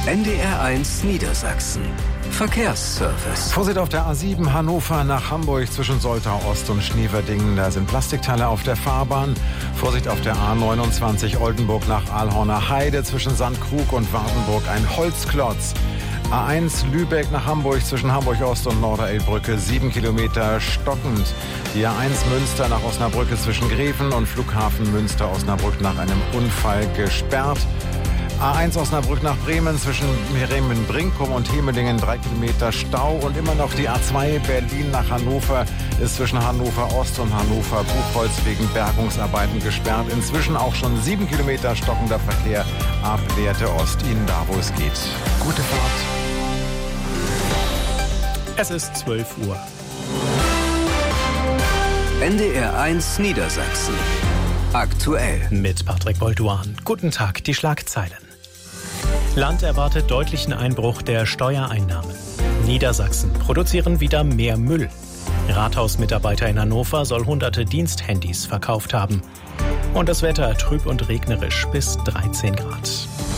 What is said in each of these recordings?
NDR1 Niedersachsen. Verkehrsservice. Vorsicht auf der A7 Hannover nach Hamburg zwischen Soltau Ost und Schneeverdingen. Da sind Plastikteile auf der Fahrbahn. Vorsicht auf der A29 Oldenburg nach Ahlhorner Heide zwischen Sandkrug und Wartenburg ein Holzklotz. A1 Lübeck nach Hamburg zwischen Hamburg Ost und Norderelbrücke 7 Kilometer stockend. Die A1 Münster nach Osnabrück ist zwischen Greven und Flughafen Münster-Osnabrück nach einem Unfall gesperrt. A1 Osnabrück nach Bremen zwischen Bremen-Brinkum und Hemelingen 3 Kilometer Stau und immer noch die A2 Berlin nach Hannover ist zwischen Hannover Ost und Hannover Buchholz wegen Bergungsarbeiten gesperrt. Inzwischen auch schon 7 Kilometer stockender Verkehr ab Lehrte Ost. Ihnen da, wo es geht. Gute Fahrt. Es ist 12 Uhr. NDR1 Niedersachsen. Aktuell. Mit Patrick Bolduan. Guten Tag, die Schlagzeilen. Land erwartet deutlichen Einbruch der Steuereinnahmen. Niedersachsen produzieren wieder mehr Müll. Rathausmitarbeiter in Hannover soll hunderte Diensthandys verkauft haben. Und das Wetter trüb und regnerisch bis 13 Grad.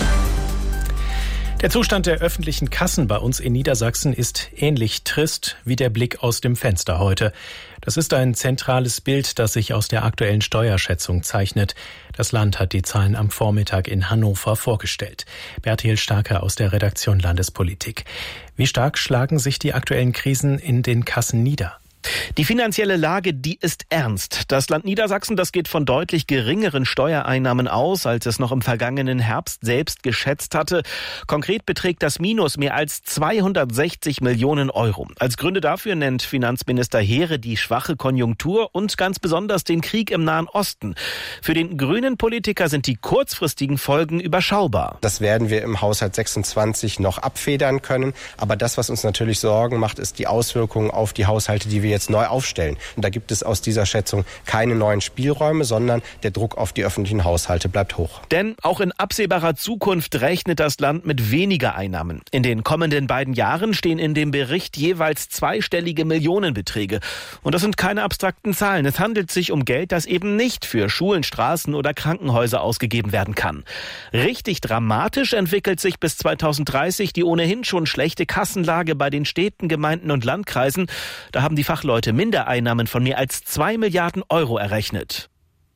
Der Zustand der öffentlichen Kassen bei uns in Niedersachsen ist ähnlich trist wie der Blick aus dem Fenster heute. Das ist ein zentrales Bild, das sich aus der aktuellen Steuerschätzung zeichnet. Das Land hat die Zahlen am Vormittag in Hannover vorgestellt. Bertil Starke aus der Redaktion Landespolitik. Wie stark schlagen sich die aktuellen Krisen in den Kassen nieder? Die finanzielle Lage, die ist ernst. Das Land Niedersachsen, das geht von deutlich geringeren Steuereinnahmen aus, als es noch im vergangenen Herbst selbst geschätzt hatte. Konkret beträgt das Minus mehr als 260 Millionen Euro. Als Gründe dafür nennt Finanzminister Heere die schwache Konjunktur und ganz besonders den Krieg im Nahen Osten. Für den grünen Politiker sind die kurzfristigen Folgen überschaubar. Das werden wir im Haushalt 26 noch abfedern können. Aber das, was uns natürlich Sorgen macht, ist die Auswirkungen auf die Haushalte, die wir jetzt neu aufstellen. Und da gibt es aus dieser Schätzung keine neuen Spielräume, sondern der Druck auf die öffentlichen Haushalte bleibt hoch. Denn auch in absehbarer Zukunft rechnet das Land mit weniger Einnahmen. In den kommenden beiden Jahren stehen in dem Bericht jeweils zweistellige Millionenbeträge. Und das sind keine abstrakten Zahlen. Es handelt sich um Geld, das eben nicht für Schulen, Straßen oder Krankenhäuser ausgegeben werden kann. Richtig dramatisch entwickelt sich bis 2030 die ohnehin schon schlechte Kassenlage bei den Städten, Gemeinden und Landkreisen. Da haben die Fachleute Mindereinnahmen von mehr als 2 Milliarden Euro errechnet.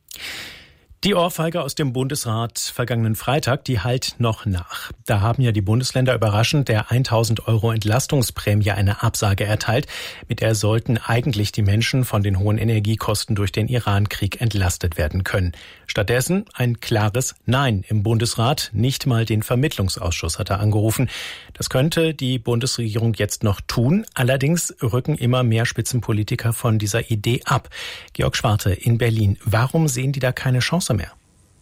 Die Ohrfeige aus dem Bundesrat vergangenen Freitag, die hallt noch nach. Da haben ja die Bundesländer überraschend der 1.000 Euro Entlastungsprämie eine Absage erteilt. Mit der sollten eigentlich die Menschen von den hohen Energiekosten durch den Iran-Krieg entlastet werden können. Stattdessen ein klares Nein im Bundesrat. Nicht mal den Vermittlungsausschuss hat er angerufen. Das könnte die Bundesregierung jetzt noch tun. Allerdings rücken immer mehr Spitzenpolitiker von dieser Idee ab. Georg Schwarte in Berlin. Warum sehen die da keine Chance mehr?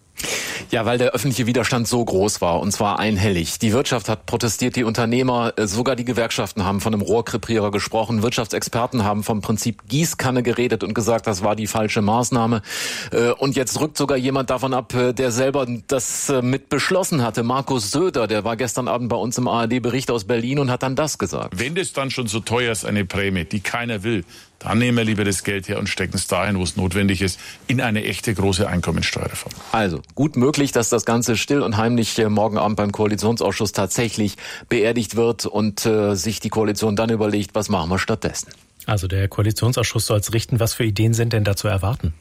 Ja, weil der öffentliche Widerstand so groß war, und zwar einhellig. Die Wirtschaft hat protestiert, die Unternehmer, sogar die Gewerkschaften haben von einem Rohrkrepierer gesprochen. Wirtschaftsexperten haben vom Prinzip Gießkanne geredet und gesagt, das war die falsche Maßnahme. Und jetzt rückt sogar jemand davon ab, der selber das mit beschlossen hatte. Markus Söder, der war gestern Abend bei uns im ARD-Bericht aus Berlin und hat dann das gesagt. Wenn das dann schon so teuer ist, eine Prämie, die keiner will, dann nehmen wir lieber das Geld her und stecken es dahin, wo es notwendig ist, in eine echte große Einkommensteuerreform. Also, gut möglich, dass das Ganze still und heimlich morgen Abend beim Koalitionsausschuss tatsächlich beerdigt wird und sich die Koalition dann überlegt, was machen wir stattdessen. Also der Koalitionsausschuss soll es richten. Was für Ideen sind denn da zu erwarten?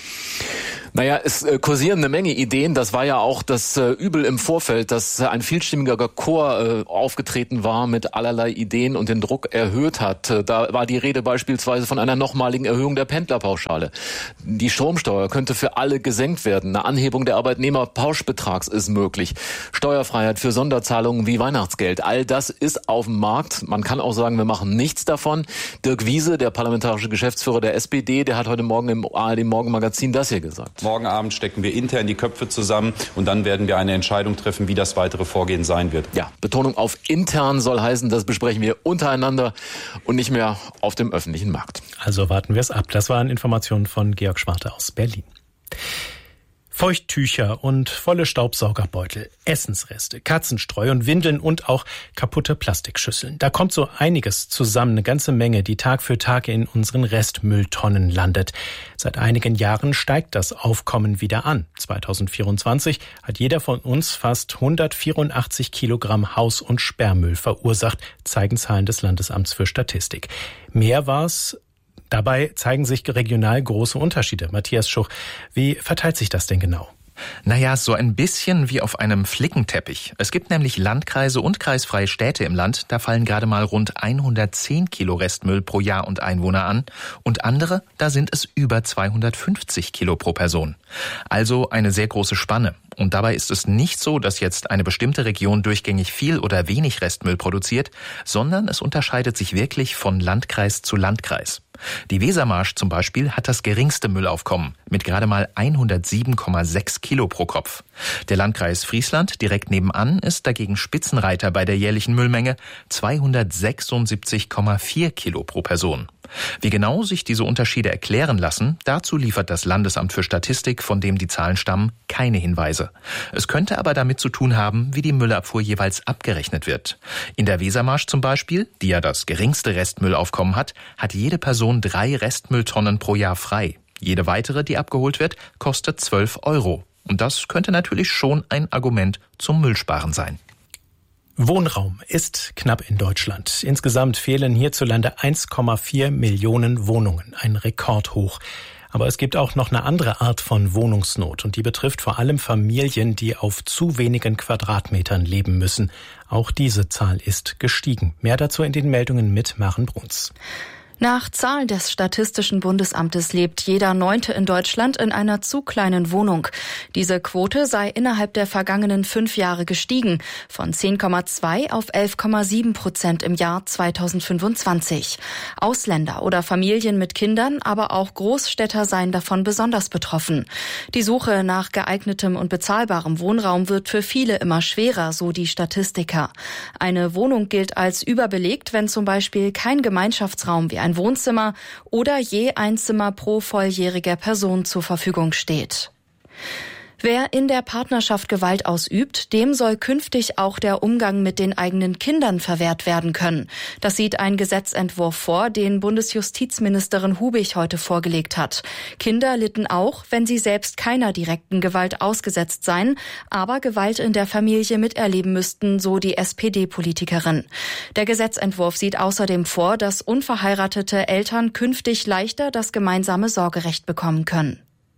Naja, es kursieren eine Menge Ideen. Das war ja auch das Übel im Vorfeld, dass ein vielstimmiger Chor aufgetreten war mit allerlei Ideen und den Druck erhöht hat. Da war die Rede beispielsweise von einer nochmaligen Erhöhung der Pendlerpauschale. Die Stromsteuer könnte für alle gesenkt werden. Eine Anhebung der Arbeitnehmerpauschbetrags ist möglich. Steuerfreiheit für Sonderzahlungen wie Weihnachtsgeld. All das ist auf dem Markt. Man kann auch sagen, wir machen nichts davon. Dirk Wiese, der parlamentarische Geschäftsführer der SPD, der hat heute Morgen im ARD-Morgenmagazin das hier gesagt. Morgen Abend stecken wir intern die Köpfe zusammen und dann werden wir eine Entscheidung treffen, wie das weitere Vorgehen sein wird. Ja, Betonung auf intern soll heißen, das besprechen wir untereinander und nicht mehr auf dem öffentlichen Markt. Also warten wir es ab. Das waren Informationen von Georg Schwarte aus Berlin. Feuchttücher und volle Staubsaugerbeutel, Essensreste, Katzenstreu und Windeln und auch kaputte Plastikschüsseln. Da kommt so einiges zusammen, eine ganze Menge, die Tag für Tag in unseren Restmülltonnen landet. Seit einigen Jahren steigt das Aufkommen wieder an. 2024 hat jeder von uns fast 184 Kilogramm Haus- und Sperrmüll verursacht, zeigen Zahlen des Landesamts für Statistik. Mehr war es. Dabei zeigen sich regional große Unterschiede. Matthias Schuch, wie verteilt sich das denn genau? Naja, so ein bisschen wie auf einem Flickenteppich. Es gibt nämlich Landkreise und kreisfreie Städte im Land, da fallen gerade mal rund 110 Kilo Restmüll pro Jahr und Einwohner an. Und andere, da sind es über 250 Kilo pro Person. Also eine sehr große Spanne. Und dabei ist es nicht so, dass jetzt eine bestimmte Region durchgängig viel oder wenig Restmüll produziert, sondern es unterscheidet sich wirklich von Landkreis zu Landkreis. Die Wesermarsch zum Beispiel hat das geringste Müllaufkommen mit gerade mal 107,6 Kilo pro Kopf. Der Landkreis Friesland direkt nebenan ist dagegen Spitzenreiter bei der jährlichen Müllmenge, 276,4 Kilo pro Person. Wie genau sich diese Unterschiede erklären lassen, dazu liefert das Landesamt für Statistik, von dem die Zahlen stammen, keine Hinweise. Es könnte aber damit zu tun haben, wie die Müllabfuhr jeweils abgerechnet wird. In der Wesermarsch zum Beispiel, die ja das geringste Restmüllaufkommen hat jede Person 3 Restmülltonnen pro Jahr frei. Jede weitere, die abgeholt wird, kostet 12 €. Und das könnte natürlich schon ein Argument zum Müllsparen sein. Wohnraum ist knapp in Deutschland. Insgesamt fehlen hierzulande 1,4 Millionen Wohnungen, ein Rekordhoch. Aber es gibt auch noch eine andere Art von Wohnungsnot und die betrifft vor allem Familien, die auf zu wenigen Quadratmetern leben müssen. Auch diese Zahl ist gestiegen. Mehr dazu in den Meldungen mit Maren Bruns. Nach Zahlen des Statistischen Bundesamtes lebt jeder 9. in Deutschland in einer zu kleinen Wohnung. Diese Quote sei innerhalb der vergangenen 5 Jahre gestiegen, von 10,2 auf 11,7% im Jahr 2025. Ausländer oder Familien mit Kindern, aber auch Großstädter seien davon besonders betroffen. Die Suche nach geeignetem und bezahlbarem Wohnraum wird für viele immer schwerer, so die Statistiker. Eine Wohnung gilt als überbelegt, wenn zum Beispiel kein Gemeinschaftsraum wie ein Wohnzimmer oder je ein Zimmer pro volljähriger Person zur Verfügung steht. Wer in der Partnerschaft Gewalt ausübt, dem soll künftig auch der Umgang mit den eigenen Kindern verwehrt werden können. Das sieht ein Gesetzentwurf vor, den Bundesjustizministerin Hubig heute vorgelegt hat. Kinder litten auch, wenn sie selbst keiner direkten Gewalt ausgesetzt seien, aber Gewalt in der Familie miterleben müssten, so die SPD-Politikerin. Der Gesetzentwurf sieht außerdem vor, dass unverheiratete Eltern künftig leichter das gemeinsame Sorgerecht bekommen können.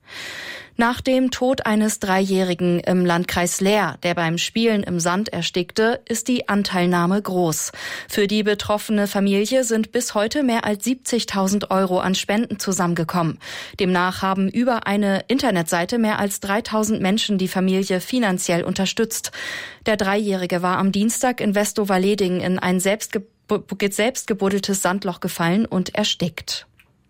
Nach dem Tod eines 3-Jährigen im Landkreis Leer, der beim Spielen im Sand erstickte, ist die Anteilnahme groß. Für die betroffene Familie sind bis heute mehr als 70.000 € an Spenden zusammengekommen. Demnach haben über eine Internetseite mehr als 3.000 Menschen die Familie finanziell unterstützt. Der 3-Jährige war am Dienstag in Westover-Leding in ein selbst gebuddeltes Sandloch gefallen und erstickt.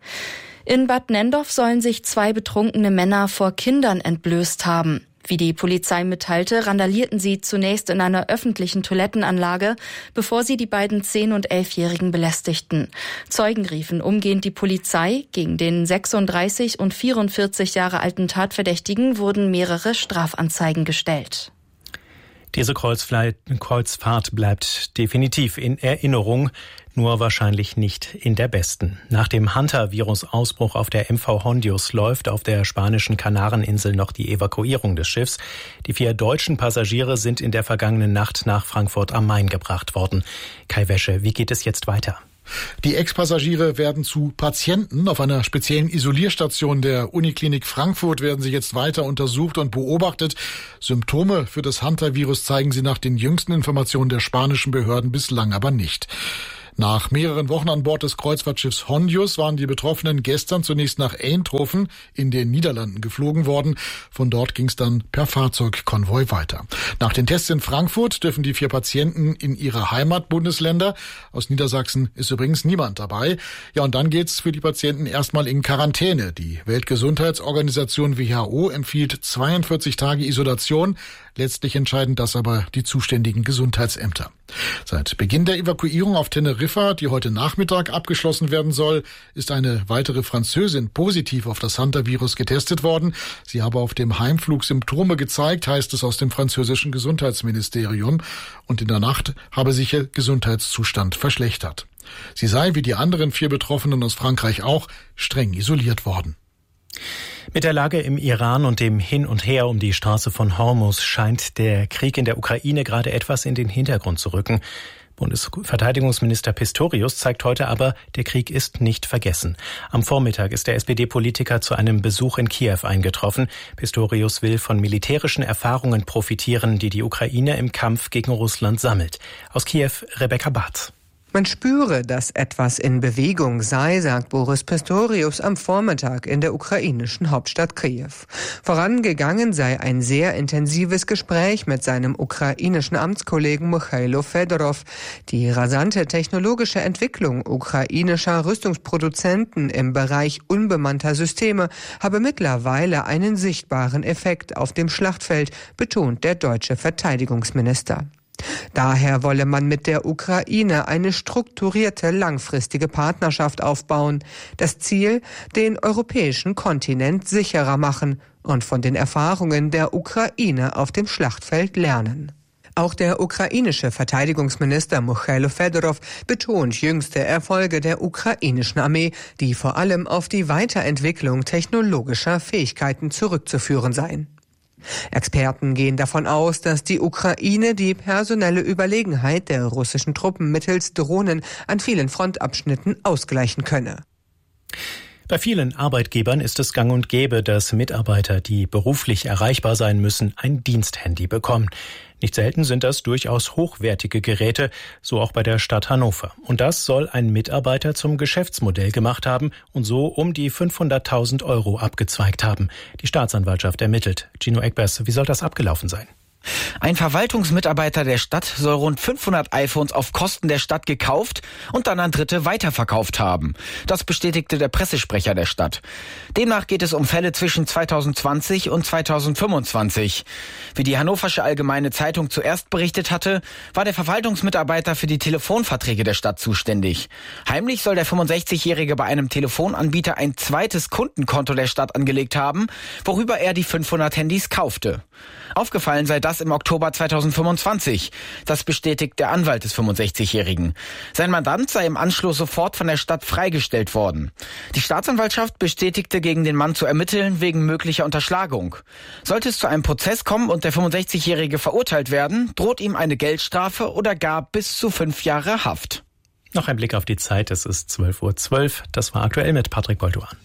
In Bad Nenndorf sollen sich 2 betrunkene Männer vor Kindern entblößt haben. Wie die Polizei mitteilte, randalierten sie zunächst in einer öffentlichen Toilettenanlage, bevor sie die beiden 10- und 11-Jährigen belästigten. Zeugen riefen umgehend die Polizei. Gegen den 36 und 44 Jahre alten Tatverdächtigen wurden mehrere Strafanzeigen gestellt. Diese Kreuzfahrt bleibt definitiv in Erinnerung, nur wahrscheinlich nicht in der besten. Nach dem Hunter-Virus-Ausbruch auf der MV Hondius läuft auf der spanischen Kanareninsel noch die Evakuierung des Schiffs. Die 4 deutschen Passagiere sind in der vergangenen Nacht nach Frankfurt am Main gebracht worden. Kai Wäsche, wie geht es jetzt weiter? Die Ex-Passagiere werden zu Patienten. Auf einer speziellen Isolierstation der Uniklinik Frankfurt werden sie jetzt weiter untersucht und beobachtet. Symptome für das Hunter-Virus zeigen sie nach den jüngsten Informationen der spanischen Behörden bislang aber nicht. Nach mehreren Wochen an Bord des Kreuzfahrtschiffs Hondius waren die Betroffenen gestern zunächst nach Eindhoven in den Niederlanden geflogen worden. Von dort ging es dann per Fahrzeugkonvoi weiter. Nach den Tests in Frankfurt dürfen die 4 Patienten in ihre Heimatbundesländer. Aus Niedersachsen ist übrigens niemand dabei. Ja, und dann geht's für die Patienten erstmal in Quarantäne. Die Weltgesundheitsorganisation WHO empfiehlt 42 Tage Isolation. Letztlich entscheiden das aber die zuständigen Gesundheitsämter. Seit Beginn der Evakuierung auf Teneriffa Teneriffa, die heute Nachmittag abgeschlossen werden soll, ist eine weitere Französin positiv auf das Hantavirus getestet worden. Sie habe auf dem Heimflug Symptome gezeigt, heißt es aus dem französischen Gesundheitsministerium. Und in der Nacht habe sich ihr Gesundheitszustand verschlechtert. Sie sei, wie die anderen 4 Betroffenen aus Frankreich auch, streng isoliert worden. Mit der Lage im Iran und dem Hin und Her um die Straße von Hormuz scheint der Krieg in der Ukraine gerade etwas in den Hintergrund zu rücken. Bundesverteidigungsminister Pistorius zeigt heute aber, der Krieg ist nicht vergessen. Am Vormittag ist der SPD-Politiker zu einem Besuch in Kiew eingetroffen. Pistorius will von militärischen Erfahrungen profitieren, die die Ukraine im Kampf gegen Russland sammelt. Aus Kiew, Rebecca Barth. Man spüre, dass etwas in Bewegung sei, sagt Boris Pistorius am Vormittag in der ukrainischen Hauptstadt Kiew. Vorangegangen sei ein sehr intensives Gespräch mit seinem ukrainischen Amtskollegen Michailo Fedorov. Die rasante technologische Entwicklung ukrainischer Rüstungsproduzenten im Bereich unbemannter Systeme habe mittlerweile einen sichtbaren Effekt auf dem Schlachtfeld, betont der deutsche Verteidigungsminister. Daher wolle man mit der Ukraine eine strukturierte, langfristige Partnerschaft aufbauen. Das Ziel, den europäischen Kontinent sicherer machen und von den Erfahrungen der Ukraine auf dem Schlachtfeld lernen. Auch der ukrainische Verteidigungsminister Michailo Fedorov betont jüngste Erfolge der ukrainischen Armee, die vor allem auf die Weiterentwicklung technologischer Fähigkeiten zurückzuführen seien. Experten gehen davon aus, dass die Ukraine die personelle Überlegenheit der russischen Truppen mittels Drohnen an vielen Frontabschnitten ausgleichen könne. Bei vielen Arbeitgebern ist es gang und gäbe, dass Mitarbeiter, die beruflich erreichbar sein müssen, ein Diensthandy bekommen. Nicht selten sind das durchaus hochwertige Geräte, so auch bei der Stadt Hannover. Und das soll ein Mitarbeiter zum Geschäftsmodell gemacht haben und so um die 500.000 € abgezweigt haben. Die Staatsanwaltschaft ermittelt. Gino Eckbers, wie soll das abgelaufen sein? Ein Verwaltungsmitarbeiter der Stadt soll rund 500 iPhones auf Kosten der Stadt gekauft und dann an Dritte weiterverkauft haben. Das bestätigte der Pressesprecher der Stadt. Demnach geht es um Fälle zwischen 2020 und 2025. Wie die Hannoversche Allgemeine Zeitung zuerst berichtet hatte, war der Verwaltungsmitarbeiter für die Telefonverträge der Stadt zuständig. Heimlich soll der 65-Jährige bei einem Telefonanbieter ein zweites Kundenkonto der Stadt angelegt haben, worüber er die 500 Handys kaufte. Aufgefallen sei das im Oktober 2025. Das bestätigt der Anwalt des 65-Jährigen. Sein Mandant sei im Anschluss sofort von der Stadt freigestellt worden. Die Staatsanwaltschaft bestätigte, gegen den Mann zu ermitteln wegen möglicher Unterschlagung. Sollte es zu einem Prozess kommen und der 65-Jährige verurteilt werden, droht ihm eine Geldstrafe oder gar bis zu 5 Jahre Haft. Noch ein Blick auf die Zeit. Es ist 12:12 Uhr. Das war aktuell mit Patrick Bolduan.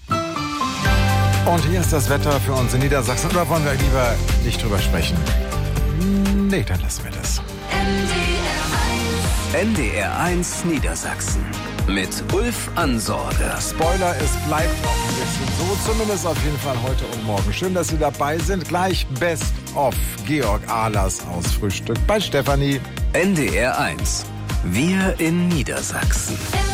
Und hier ist das Wetter für uns in Niedersachsen. Oder wollen wir lieber nicht drüber sprechen? Nee, dann lassen wir das. NDR1 Niedersachsen mit Ulf Ansorge. Spoiler, es bleibt noch ein bisschen so, zumindest auf jeden Fall heute und morgen. Schön, dass Sie dabei sind. Gleich Best of Georg Ahlers aus Frühstück bei Stefanie. NDR1. Wir in Niedersachsen.